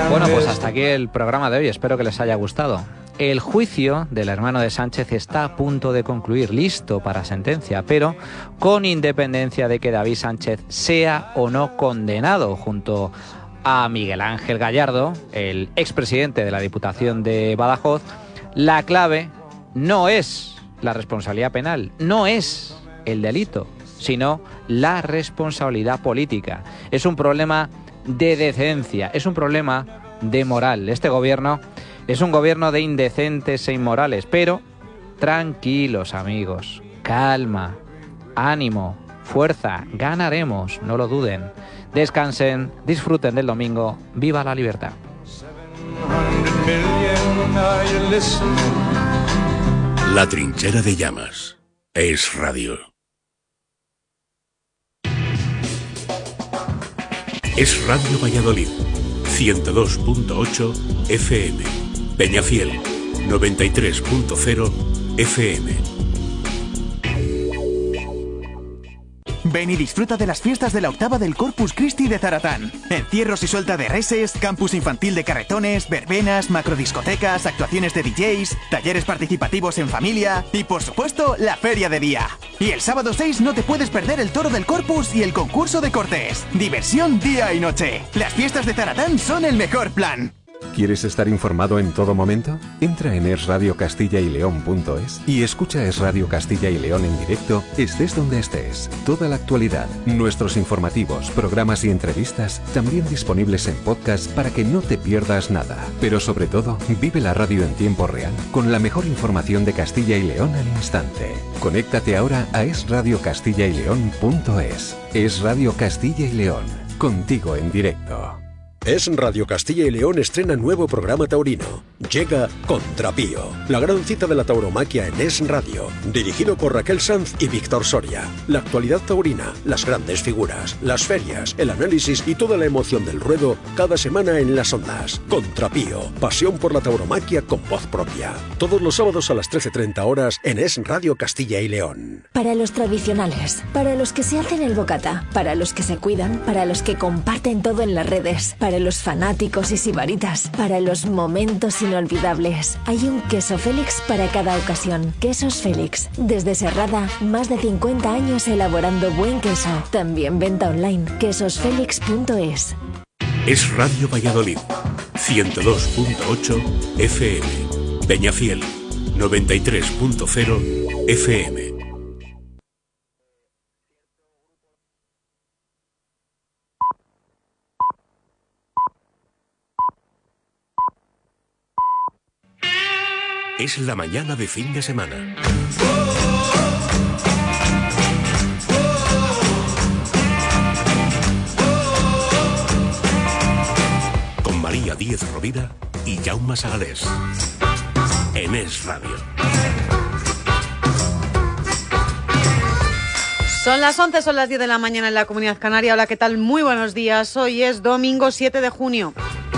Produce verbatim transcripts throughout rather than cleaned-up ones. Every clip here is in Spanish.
Bueno, pues hasta aquí el programa de hoy. Espero que les haya gustado. El juicio del hermano de Sánchez está a punto de concluir, listo para sentencia, pero con independencia de que David Sánchez sea o no condenado, junto a Miguel Ángel Gallardo, el expresidente de la Diputación de Badajoz, la clave no es la responsabilidad penal, no es el delito, sino la responsabilidad política. Es un problema de decencia, es un problema de moral. Este gobierno es un gobierno de indecentes e inmorales, pero tranquilos, amigos, calma, ánimo, fuerza, ganaremos, no lo duden. Descansen, disfruten del domingo, viva la libertad. La trinchera de llamas es radio. Es Radio Valladolid, ciento dos punto ocho F M. Peñafiel, noventa y tres punto cero F M. Ven y disfruta de las fiestas de la octava del Corpus Christi de Zaratán. Encierros y suelta de reses, campus infantil de carretones, verbenas, macrodiscotecas, actuaciones de D Js, talleres participativos en familia y, por supuesto, la feria de día. Y el sábado seis no te puedes perder el toro del Corpus y el concurso de cortes. Diversión día y noche. Las fiestas de Zaratán son el mejor plan. ¿Quieres estar informado en todo momento? Entra en es radio castilla y león punto es y escucha Es Radio Castilla y León en directo, estés donde estés. Toda la actualidad, nuestros informativos, programas y entrevistas, también disponibles en podcast para que no te pierdas nada. Pero sobre todo, vive la radio en tiempo real, con la mejor información de Castilla y León al instante. Conéctate ahora a es radio castilla y león punto es. Es Radio Castilla y León, contigo en directo. Es Radio Castilla y León estrena nuevo programa taurino. Llega Contrapío, la gran cita de la tauromaquia en Es Radio, dirigido por Raquel Sanz y Víctor Soria. La actualidad taurina, las grandes figuras, las ferias, el análisis y toda la emoción del ruedo cada semana en las ondas. Contrapío, pasión por la tauromaquia con voz propia. Todos los sábados a las trece treinta horas en Es Radio Castilla y León. Para los tradicionales, para los que se hacen el bocata, para los que se cuidan, para los que comparten todo en las redes, para los fanáticos y sibaritas, para los momentos inolvidables. Hay un queso Félix para cada ocasión. Quesos Félix. Desde Serrada, más de cincuenta años elaborando buen queso. También venta online. quesos félix punto es. Es Radio Valladolid, ciento dos punto ocho F M. Peñafiel, noventa y tres punto cero F M. Es la mañana de fin de semana. Con María Díez Rovira y Jaume Sagalés. En Es Radio. Son las once, son las diez de la mañana en la Comunidad Canaria. Hola, ¿qué tal? Muy buenos días. Hoy es domingo siete de junio.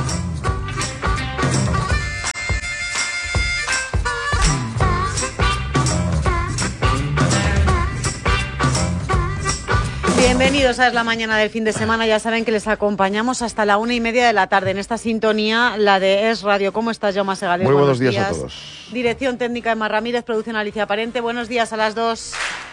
Bienvenidos a Es la Mañana del fin de semana. Ya saben que les acompañamos hasta la una y media de la tarde en esta sintonía, la de Es Radio. ¿Cómo estás, Jaume Segalés? Muy buenos, buenos días, días a todos. Dirección técnica Emma Ramírez, producción Alicia Parente. Buenos días a las dos.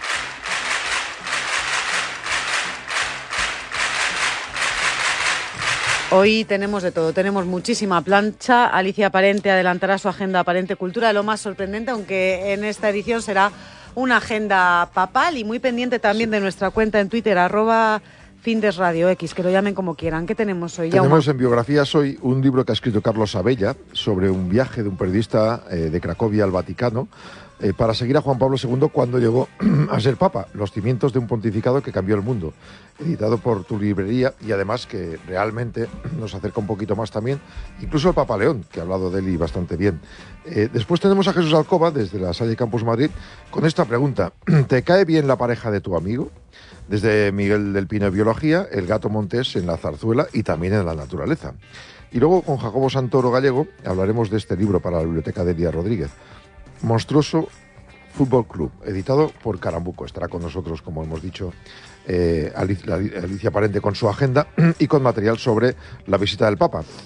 Hoy tenemos de todo, tenemos muchísima plancha. Alicia Parente adelantará su agenda Parente Cultura, lo más sorprendente, aunque en esta edición será una agenda papal y muy pendiente también de nuestra cuenta en Twitter, arroba Findesradio X, que lo llamen como quieran. ¿Qué tenemos hoy? Tenemos en biografías hoy un libro que ha escrito Carlos Abella sobre un viaje de un periodista eh, de Cracovia al Vaticano eh, para seguir a Juan Pablo segundo cuando llegó a ser Papa, los cimientos de un pontificado que cambió el mundo, editado por Tu Librería, y además que realmente nos acerca un poquito más también, incluso el Papa León, que ha hablado de él y bastante bien. Eh, después tenemos a Jesús Alcoba, desde la Salle Campus Madrid, con esta pregunta: ¿te cae bien la pareja de tu amigo? Desde Miguel del Pino, Biología, el gato montés en la zarzuela y también en la naturaleza. Y luego con Jacobo Santoro Gallego hablaremos de este libro para la biblioteca de Elia Rodríguez, Monstruoso Fútbol Club, editado por Carambuco. Estará con nosotros, como hemos dicho, eh, Alicia, Alicia Parente con su agenda y con material sobre la visita del Papa.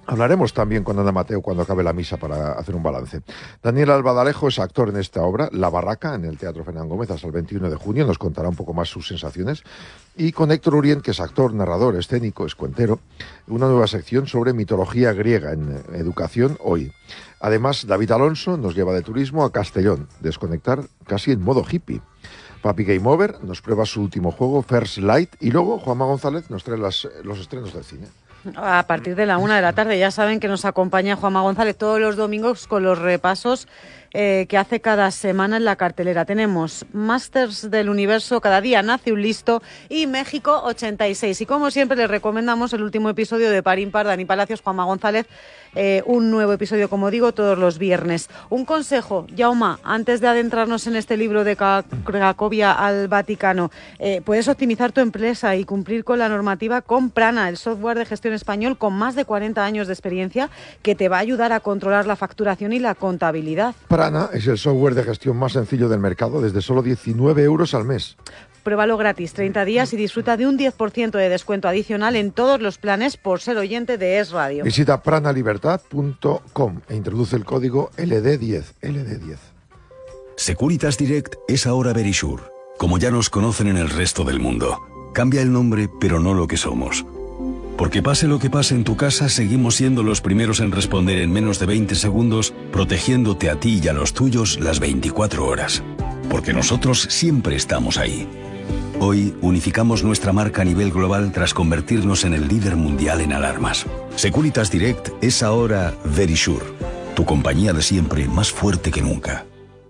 Hablaremos también con Ana Mateo cuando acabe la misa para hacer un balance. Daniel Albadalejo es actor en esta obra, La Barraca, en el Teatro Fernán Gómez hasta el veintiuno de junio. Nos contará un poco más sus sensaciones. Y con Héctor Urien, que es actor, narrador, escénico, es cuentero, una nueva sección sobre mitología griega en Educación Hoy. Además, David Alonso nos lleva de turismo a Castellón, desconectar casi en modo hippie. Papi Game Over nos prueba su último juego, First Light, y luego Juanma González nos trae las, los estrenos del cine. A partir de la una de la tarde, ya saben que nos acompaña Juanma González todos los domingos con los repasos eh, que hace cada semana en la cartelera. Tenemos Masters del Universo, Cada día nace un listo, y México ochenta y seis. Y como siempre les recomendamos el último episodio de Par Impar, Dani Palacios, Juanma González, eh, un nuevo episodio, como digo, todos los viernes. Un consejo, Jaume, antes de adentrarnos en este libro de Cracovia al Vaticano, eh, puedes optimizar tu empresa y cumplir con la normativa con Prana, el software de gestión español con más de cuarenta años de experiencia que te va a ayudar a controlar la facturación y la contabilidad. Prana es el software de gestión más sencillo del mercado desde solo diecinueve euros al mes. Pruébalo gratis treinta días y disfruta de un diez por ciento de descuento adicional en todos los planes por ser oyente de Es Radio. Visita pranalibertad punto com e introduce el código L D diez. L D diez. Securitas Direct es ahora Verisure, como ya nos conocen en el resto del mundo. Cambia el nombre, pero no lo que somos. Porque pase lo que pase en tu casa, seguimos siendo los primeros en responder en menos de veinte segundos, protegiéndote a ti y a los tuyos las veinticuatro horas. Porque nosotros siempre estamos ahí. Hoy unificamos nuestra marca a nivel global tras convertirnos en el líder mundial en alarmas. Securitas Direct es ahora Verisure, tu compañía de siempre más fuerte que nunca.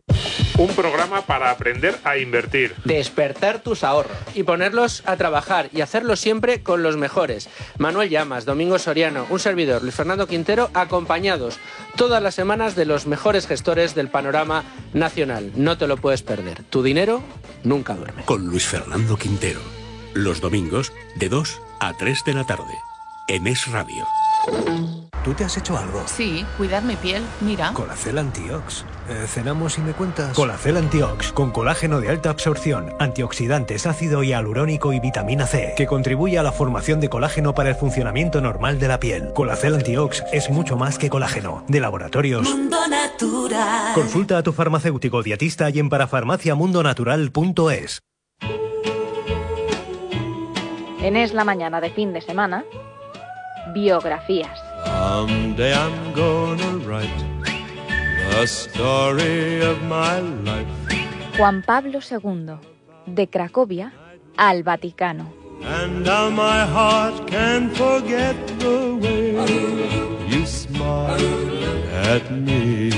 Un programa para aprender a invertir. Despertar tus ahorros y ponerlos a trabajar y hacerlo siempre con los mejores. Manuel Llamas, Domingo Soriano, un servidor, Luis Fernando Quintero, acompañados todas las semanas de los mejores gestores del panorama nacional. No te lo puedes perder. Tu dinero nunca duerme. Con Luis Fernando Quintero. Los domingos de dos a tres de la tarde. En Es Radio. ¿Tú te has hecho algo? Sí, cuidar mi piel, mira. Colacel Antiox. Eh, ¿Cenamos y me cuentas? Colacel Antiox, con colágeno de alta absorción, antioxidantes, ácido hialurónico y vitamina C, que contribuye a la formación de colágeno para el funcionamiento normal de la piel. Colacel Antiox es mucho más que colágeno. De Laboratorios Mundo Natural. Consulta a tu farmacéutico dietista y en parafarmacia mundo natural punto es. En Es la Mañana de fin de semana, biografías. Someday I'm gonna write the story of my life. Juan Pablo segundo, de Cracovia al Vaticano. And now my heart can't forget the way you smile at me.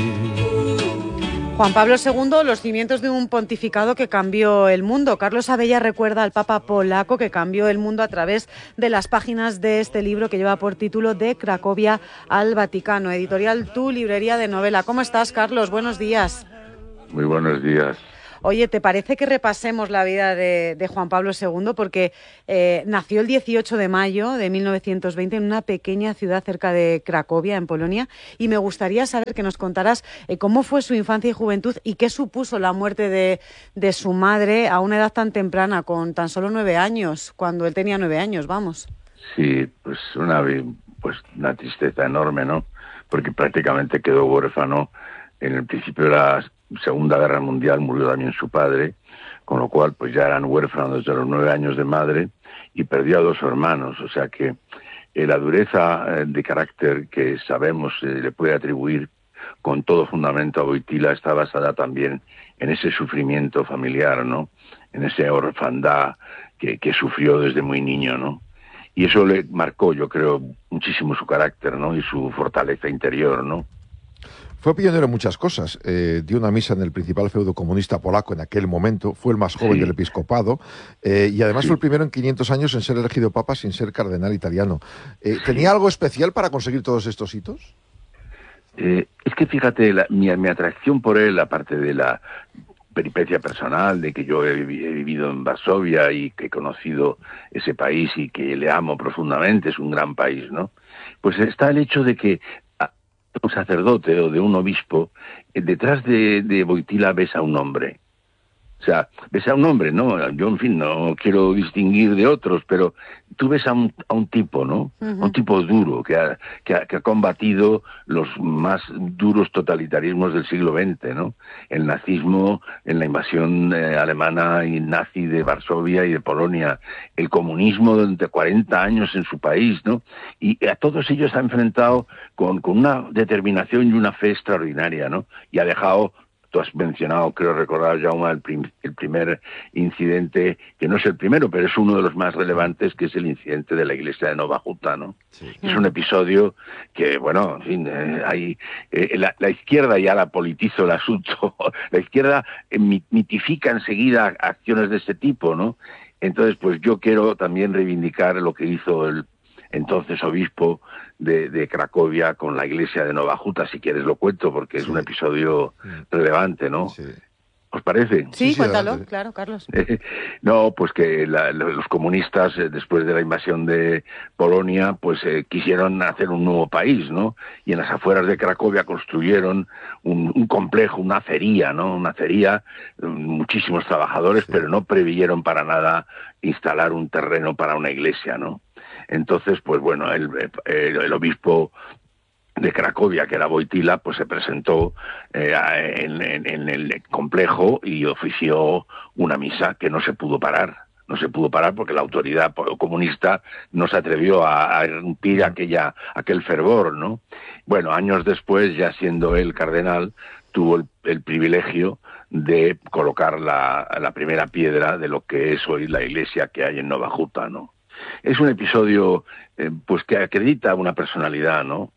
Juan Pablo segundo, los cimientos de un pontificado que cambió el mundo. Carlos Abella recuerda al Papa polaco que cambió el mundo a través de las páginas de este libro que lleva por título De Cracovia al Vaticano. Editorial Tu Librería de Novela. ¿Cómo estás, Carlos? Buenos días. Muy buenos días. Oye, ¿te parece que repasemos la vida de, de Juan Pablo segundo? Porque eh, nació el dieciocho de mayo de mil novecientos veinte en una pequeña ciudad cerca de Cracovia, en Polonia, y me gustaría saber que nos contaras eh, cómo fue su infancia y juventud y qué supuso la muerte de, de su madre a una edad tan temprana, con tan solo nueve años, cuando él tenía nueve años, vamos. Sí, pues una, pues una tristeza enorme, ¿no? Porque prácticamente quedó huérfano en el principio de la Segunda Guerra Mundial, murió también su padre, con lo cual pues ya eran huérfanos desde los nueve años de madre y perdió a dos hermanos, o sea que eh, la dureza eh, de carácter que sabemos eh, le puede atribuir con todo fundamento a Wojtyła está basada también en ese sufrimiento familiar, ¿no? En esa orfandad que, que sufrió desde muy niño, ¿no? Y eso le marcó, yo creo, muchísimo su carácter, ¿no? Y su fortaleza interior, ¿no? Fue pionero en muchas cosas. Eh, dio una misa en el principal feudo comunista polaco en aquel momento. Fue el más joven sí. del episcopado. Eh, y además sí. fue el primero en quinientos años en ser elegido papa sin ser cardenal italiano. Eh, ¿Tenía algo especial para conseguir todos estos hitos? Eh, es que fíjate, la, mi, mi atracción por él, aparte de la peripecia personal, de que yo he, he vivido en Varsovia y que he conocido ese país y que le amo profundamente, es un gran país, ¿no? Pues está el hecho de que un sacerdote o de un obispo, detrás de, de Wojtyła ves a un hombre, O sea, ves a un hombre, ¿no? Yo, en fin, no quiero distinguir de otros, pero tú ves a un, a un tipo, ¿no? Uh-huh. Un tipo duro, que ha, que, ha, que ha combatido los más duros totalitarismos del siglo veinte, ¿no? El nazismo, en la invasión eh, alemana y nazi de Varsovia y de Polonia, el comunismo durante cuarenta años en su país, ¿no? Y a todos ellos ha enfrentado con, con una determinación y una fe extraordinaria, ¿no? Y ha dejado... Tú has mencionado, creo recordar, Jaume, el, prim, el primer incidente, que no es el primero, pero es uno de los más relevantes, que es el incidente de la iglesia de Nova Juta, ¿no? Sí. Es un episodio que, bueno, en fin, eh, hay, eh, la, la izquierda ya la politizó el asunto, la izquierda eh, mitifica enseguida acciones de ese tipo, ¿no? Entonces, pues yo quiero también reivindicar lo que hizo el entonces obispo de, de Cracovia con la iglesia de Nova Juta, si quieres lo cuento, porque es sí. un episodio relevante, ¿no? Sí. ¿Os parece? Sí, sí cuéntalo, sí, claro, Carlos. No, pues que la, los comunistas, eh, después de la invasión de Polonia, pues eh, quisieron hacer un nuevo país, ¿no? Y en las afueras de Cracovia construyeron un, un complejo, una acería, ¿no? Una acería, muchísimos trabajadores, sí. pero no preveyeron para nada instalar un terreno para una iglesia, ¿no? Entonces, pues bueno, el, el, el obispo de Cracovia, que era Wojtyła, pues se presentó eh, en, en, en el complejo y ofició una misa que no se pudo parar. No se pudo parar porque la autoridad comunista no se atrevió a, a irrumpir aquella, aquel fervor, ¿no? Bueno, años después, ya siendo él cardenal, tuvo el, el privilegio de colocar la, la primera piedra de lo que es hoy la iglesia que hay en Nova Juta, ¿no? Es un episodio eh, pues que acredita una personalidad, ¿no?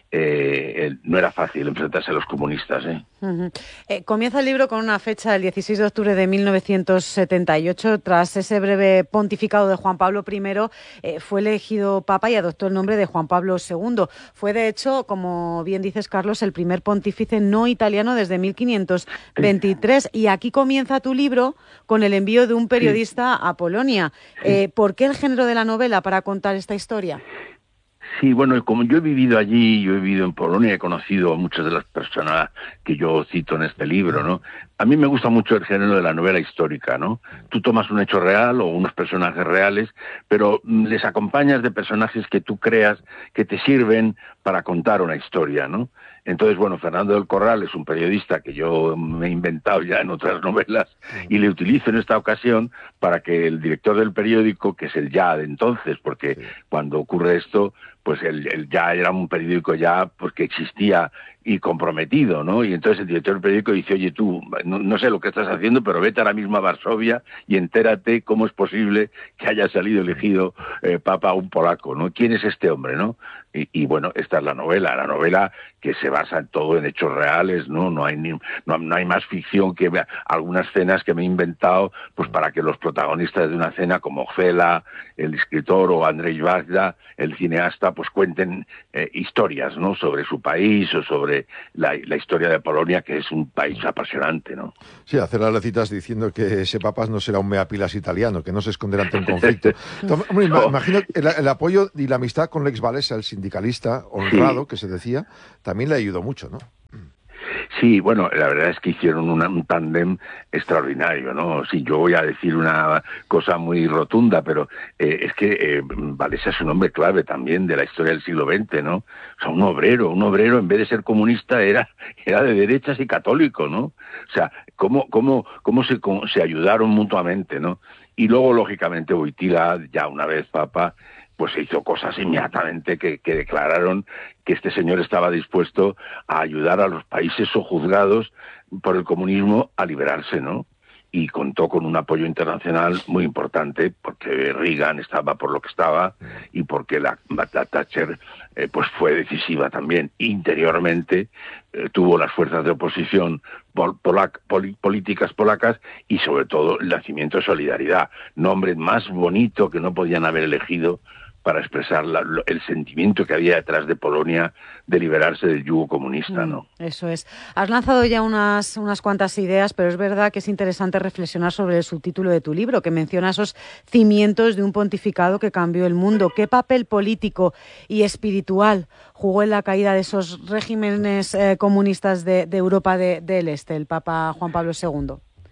Eh, no era fácil enfrentarse a los comunistas, ¿eh? Uh-huh. Eh, comienza el libro con una fecha, el dieciséis de octubre de mil novecientos setenta y ocho. Tras ese breve pontificado de Juan Pablo primero, eh, fue elegido papa y adoptó el nombre de Juan Pablo segundo. Fue, de hecho, como bien dices, Carlos, el primer pontífice no italiano desde mil quinientos veintitrés. Y aquí comienza tu libro con el envío de un periodista sí. a Polonia. Eh, ¿Por qué el género de la novela para contar esta historia? Sí, bueno, como yo he vivido allí, yo he vivido en Polonia, he conocido a muchas de las personas que yo cito en este libro, ¿no? A mí me gusta mucho el género de la novela histórica, ¿no? Tú tomas un hecho real o unos personajes reales, pero les acompañas de personajes que tú creas que te sirven para contar una historia, ¿no? Entonces, bueno, Fernando del Corral es un periodista que yo me he inventado ya en otras novelas y le utilizo en esta ocasión para que el director del periódico, que es el Ya de entonces, porque sí. cuando ocurre esto, pues el, el Ya era un periódico ya pues que existía y comprometido, ¿no? Y entonces el director del periódico dice, oye, tú, no, no sé lo que estás haciendo, pero vete ahora mismo a Varsovia y entérate cómo es posible que haya salido elegido eh, papa un polaco, ¿no? ¿Quién es este hombre, no? Y, y bueno, esta es la novela, la novela que se basa en todo en hechos reales, ¿no? No hay ni, no, no hay más ficción que algunas escenas que me he inventado, pues para que los protagonistas de una cena como Fela, el escritor, o Andrzej Wajda, el cineasta, pues cuenten eh, historias, ¿no? Sobre su país o sobre la, la historia de Polonia, que es un país apasionante, ¿no? Sí, hacer las citas diciendo que ese papa no será un meapilas italiano, que no se esconderá ante un conflicto. Hombre, no. Imagino el, el apoyo y la amistad con Lech Walesa, el sindicalista honrado, sí. que se decía, también le ayudó mucho, ¿no? Sí, bueno, la verdad es que hicieron una, un tándem extraordinario, ¿no? Sí, yo voy a decir una cosa muy rotunda, pero eh, es que eh, Walesa es un hombre clave también de la historia del siglo veinte, ¿no? O sea, un obrero, un obrero en vez de ser comunista era, era de derechas y católico, ¿no? O sea, cómo, cómo, cómo se, cómo se ayudaron mutuamente, ¿no? Y luego, lógicamente, Wojtyła, ya una vez papa, pues se hizo cosas inmediatamente que, que declararon que este señor estaba dispuesto a ayudar a los países sojuzgados por el comunismo a liberarse, ¿no? Y contó con un apoyo internacional muy importante, porque Reagan estaba por lo que estaba y porque la, la Thatcher eh, pues fue decisiva también. Interiormente eh, tuvo las fuerzas de oposición pol, polac, pol, políticas polacas y sobre todo el nacimiento de Solidaridad, nombre más bonito que no podían haber elegido para expresar la, lo, el sentimiento que había detrás de Polonia de liberarse del yugo comunista, ¿no? Eso es. Has lanzado ya unas, unas cuantas ideas, pero es verdad que es interesante reflexionar sobre el subtítulo de tu libro, que menciona esos cimientos de un pontificado que cambió el mundo. ¿Qué papel político y espiritual jugó en la caída de esos regímenes eh, comunistas de, de Europa de, del Este, el Papa Juan Pablo segundo?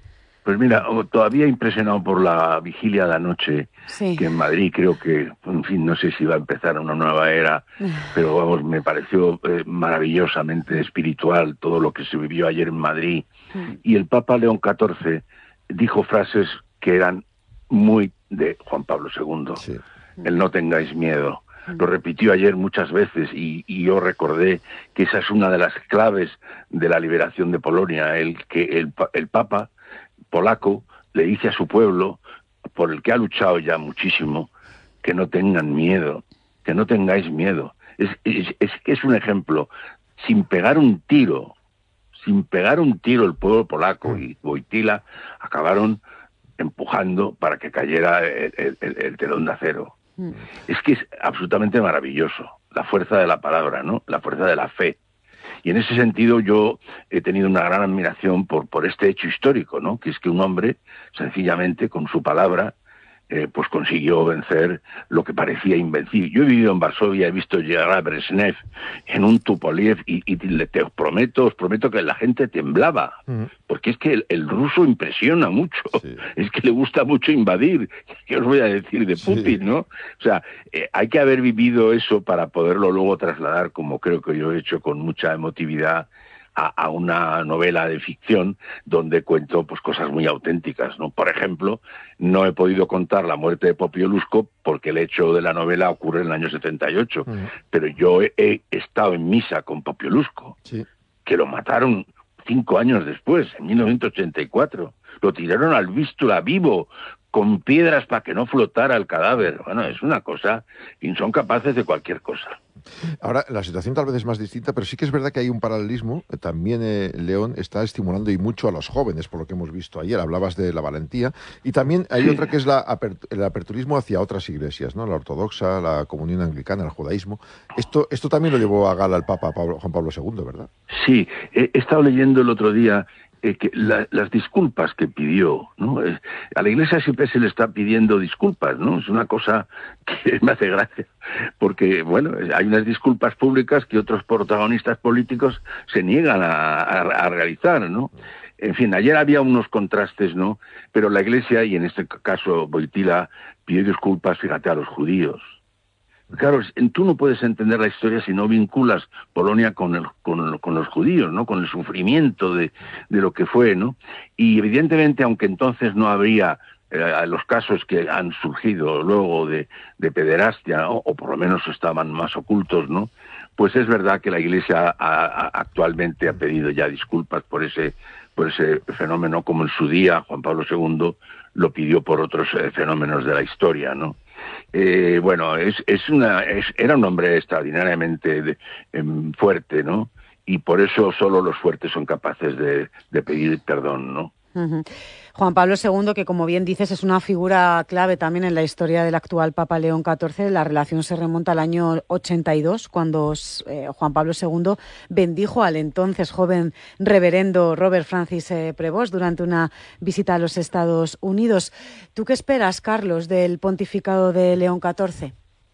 Pues mira, todavía impresionado por la vigilia de anoche, sí. que en Madrid creo que, en fin, no sé si va a empezar una nueva era, pero vamos, me pareció eh, maravillosamente espiritual todo lo que se vivió ayer en Madrid. Mm. Y el Papa León catorce dijo frases que eran muy de Juan Pablo segundo. Sí. El no tengáis miedo. Lo repitió ayer muchas veces y, y yo recordé que esa es una de las claves de la liberación de Polonia, el que el, el Papa polaco le dice a su pueblo, por el que ha luchado ya muchísimo, que no tengan miedo, que no tengáis miedo. Es, es, es, es un ejemplo. Sin pegar un tiro, sin pegar un tiro el pueblo polaco y Wojtyła acabaron empujando para que cayera el, el, el telón de acero. Mm. Es que es absolutamente maravilloso, la fuerza de la palabra, ¿no? La fuerza de la fe. Y en ese sentido yo he tenido una gran admiración por, por este hecho histórico, ¿no? Que es que un hombre, sencillamente, con su palabra, eh, pues consiguió vencer lo que parecía invencible. Yo he vivido en Varsovia, he visto llegar a Brezhnev en un Tupolev y, y te os prometo, os prometo que la gente temblaba, mm. porque es que el, el ruso impresiona mucho, sí. Es que le gusta mucho invadir. ¿Qué os voy a decir de Putin, sí. no? O sea, eh, hay que haber vivido eso para poderlo luego trasladar, como creo que yo he hecho con mucha emotividad, A, a una novela de ficción donde cuento pues cosas muy auténticas, ¿no? Por ejemplo, no he podido contar la muerte de Popieluszko porque el hecho de la novela ocurre en el año setenta y ocho, uh-huh. pero yo he, he estado en misa con Popieluszko, sí. que lo mataron cinco años después, en mil novecientos ochenta y cuatro. Lo tiraron al Vístula vivo, con piedras para que no flotara el cadáver. Bueno, es una cosa, y son capaces de cualquier cosa. Ahora, la situación tal vez es más distinta, pero sí que es verdad que hay un paralelismo. También eh, León está estimulando y mucho a los jóvenes, por lo que hemos visto ayer. Hablabas de la valentía. Y también hay sí. otra que es la apert- el aperturismo hacia otras iglesias, ¿no? La ortodoxa, la comunión anglicana, el judaísmo. Esto, esto también lo llevó a gala el Papa Pablo, Juan Pablo segundo, ¿verdad? Sí, he, he estado leyendo el otro día Eh, que la, las disculpas que pidió, ¿no? Eh, a la Iglesia siempre se le está pidiendo disculpas, ¿no? Es una cosa que me hace gracia, porque, bueno, hay unas disculpas públicas que otros protagonistas políticos se niegan a, a, a realizar, ¿no? En fin, ayer había unos contrastes, ¿no? Pero la Iglesia, y en este caso Wojtyła, pidió disculpas, fíjate, a los judíos. Claro, tú no puedes entender la historia si no vinculas Polonia con, el, con, con los judíos, ¿no? Con el sufrimiento de, de lo que fue, ¿no? Y evidentemente, aunque entonces no habría eh, los casos que han surgido luego de, de pederastia, ¿no? O por lo menos estaban más ocultos, ¿no? Pues es verdad que la Iglesia ha, ha, actualmente ha pedido ya disculpas por ese, por ese fenómeno, como en su día Juan Pablo segundo lo pidió por otros eh, fenómenos de la historia, ¿no? Eh, bueno, es, es una, es, era un hombre extraordinariamente de, eh, fuerte, ¿no? Y por eso solo los fuertes son capaces de, de pedir perdón, ¿no? Uh-huh. Juan Pablo segundo, que como bien dices es una figura clave también en la historia del actual Papa León catorce. La relación se remonta al año ochenta y dos, cuando eh, Juan Pablo segundo bendijo al entonces joven reverendo Robert Francis eh, Prevost durante una visita a los Estados Unidos. ¿Tú qué esperas, Carlos, del pontificado de León catorce?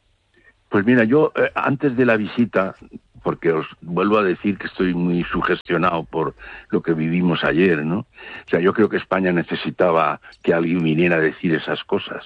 Pues mira, yo eh, antes de la visita, porque os vuelvo a decir que estoy muy sugestionado por lo que vivimos ayer, ¿no? O sea, yo creo que España necesitaba que alguien viniera a decir esas cosas.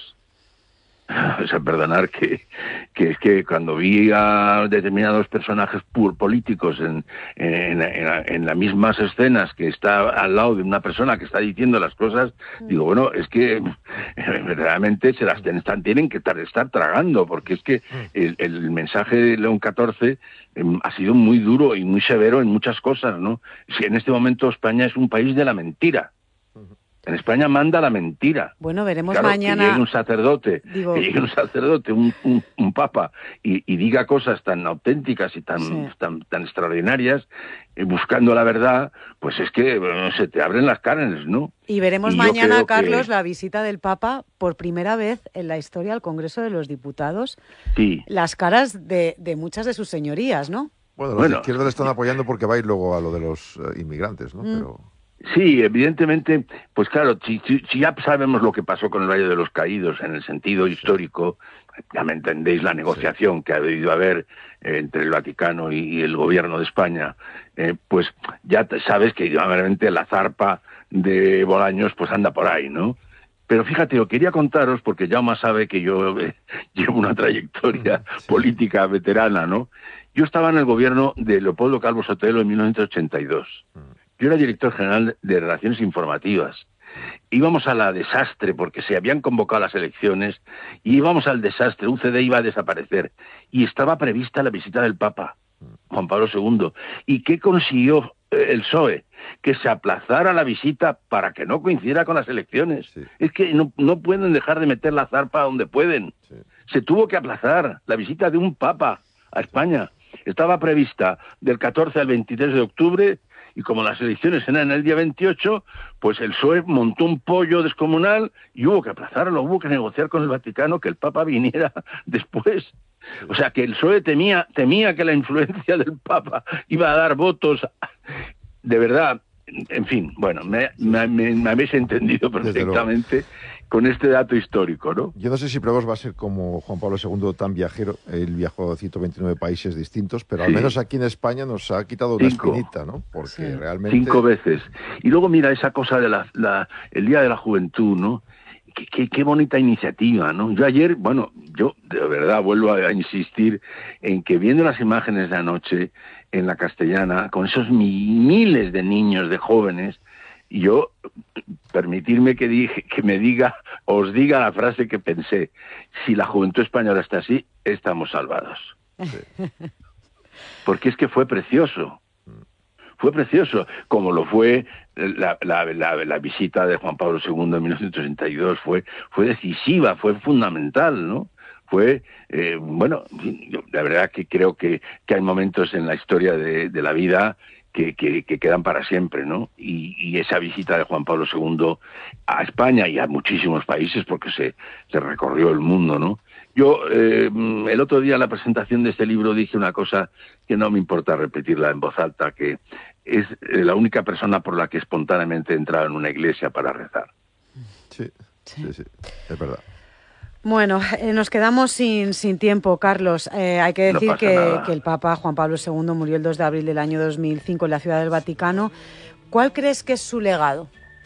O sea, perdonar que, que es que cuando vi a determinados personajes pur políticos en, en, en, en las mismas escenas que está al lado de una persona que está diciendo las cosas, digo, bueno, es que verdaderamente se las están, tienen que estar, estar tragando, porque es que el, el mensaje de León catorce eh, ha sido muy duro y muy severo en muchas cosas, ¿no? Si en este momento España es un país de la mentira. En España manda la mentira. Bueno, veremos claro, mañana. Que llegue un sacerdote, Digo... que llegue un sacerdote, un, un, un papa, y, y diga cosas tan auténticas y tan, sí. tan, tan extraordinarias, eh, buscando la verdad, pues es que bueno, se te abren las carnes, ¿no? Y veremos y mañana, Carlos, que... la visita del Papa por primera vez en la historia al Congreso de los Diputados. Sí. Las caras de, de muchas de sus señorías, ¿no? Bueno, los bueno, de izquierda le están apoyando porque va a ir luego a lo de los uh, inmigrantes, ¿no? Mm. Pero... Sí, evidentemente, pues claro, si, si, si ya sabemos lo que pasó con el Valle de los Caídos en el sentido histórico, ya me entendéis la negociación sí. que ha debido haber eh, entre el Vaticano y, y el gobierno de España, eh, pues ya te sabes que realmente la zarpa de Bolaños pues anda por ahí, ¿no? Pero fíjate, yo quería contaros, porque Jaume sabe que yo eh, llevo una trayectoria sí. política veterana, ¿no? Yo estaba en el gobierno de Leopoldo Calvo Sotelo en mil novecientos ochenta y dos. Yo era director general de Relaciones Informativas. Íbamos a la desastre porque se habían convocado las elecciones y íbamos al desastre. U C D iba a desaparecer y estaba prevista la visita del Papa, Juan Pablo segundo. ¿Y qué consiguió el P S O E? Que se aplazara la visita para que no coincidiera con las elecciones. Sí. Es que no, no pueden dejar de meter la zarpa donde pueden. Sí. Se tuvo que aplazar la visita de un Papa a España. Estaba prevista del catorce al veintitrés de octubre y como las elecciones eran el día veintiocho, pues el P S O E montó un pollo descomunal y hubo que aplazarlo, hubo que negociar con el Vaticano que el Papa viniera después. O sea, que el P S O E temía, temía que la influencia del Papa iba a dar votos. De verdad, en fin, bueno, me, me, me, me habéis entendido perfectamente con este dato histórico, ¿no? Yo no sé si Pruebas va a ser como Juan Pablo segundo tan viajero. Él viajó a ciento veintinueve países distintos, pero sí. al menos aquí en España nos ha quitado una Cinco. espinita, ¿no? Porque sí. realmente... Cinco veces. Y luego mira esa cosa de la, la el Día de la Juventud, ¿no? Qué, qué, qué bonita iniciativa, ¿no? Yo ayer, bueno, yo de verdad vuelvo a insistir en que viendo las imágenes de anoche en la Castellana, con esos miles de niños, de jóvenes, yo, permitirme que, dije, que me diga, os diga la frase que pensé, si la juventud española está así, estamos salvados. Sí. Porque es que fue precioso. Fue precioso, como lo fue la, la, la, la visita de Juan Pablo segundo en mil novecientos ochenta y dos, fue, fue decisiva, fue fundamental, ¿no? Fue, eh, bueno, yo, la verdad que creo que, que hay momentos en la historia de, de la vida que, que, que quedan para siempre, ¿no? Y, y esa visita de Juan Pablo segundo a España y a muchísimos países, porque se, se recorrió el mundo, ¿no? Yo eh, el otro día en la presentación de este libro dije una cosa que no me importa repetirla en voz alta, que es la única persona por la que espontáneamente he entrado en una iglesia para rezar. Sí, sí, sí, es verdad. Bueno, eh, nos quedamos sin, sin tiempo, Carlos. Eh, hay que decir no que, que el Papa Juan Pablo segundo murió el dos de abril del año dos mil cinco en la Ciudad del Vaticano. ¿Cuál crees que es su legado?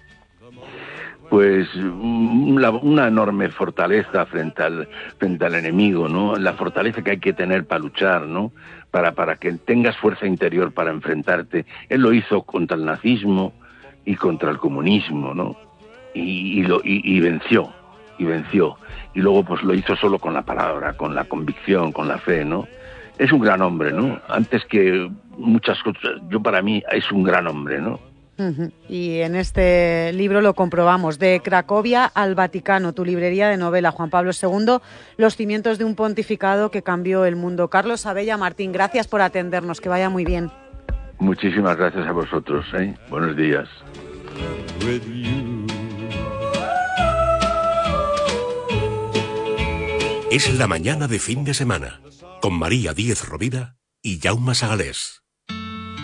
Pues una, una enorme fortaleza frente al, frente al enemigo, ¿no? La fortaleza que hay que tener para luchar, ¿no? Para, para que tengas fuerza interior para enfrentarte. Él lo hizo contra el nazismo y contra el comunismo, ¿no? Y, y, lo, y, y venció, y venció. Y luego pues lo hizo solo con la palabra, con la convicción, con la fe, ¿no? Es un gran hombre, ¿no? Antes que muchas cosas, yo para mí es un gran hombre, ¿no? Uh-huh. Y en este libro lo comprobamos, de Cracovia al Vaticano, tu librería de novela, Juan Pablo segundo, los cimientos de un pontificado que cambió el mundo. Carlos Abella Martín, gracias por atendernos, que vaya muy bien. Muchísimas gracias a vosotros, ¿eh? Buenos días. Es la mañana de fin de semana, con María Díez Rovira y Jaume Sagalés.